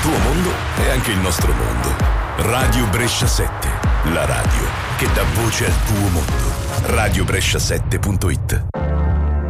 tuo mondo è anche il nostro mondo. Radio Brescia 7, la radio che dà voce al tuo mondo. Radiobrescia7.it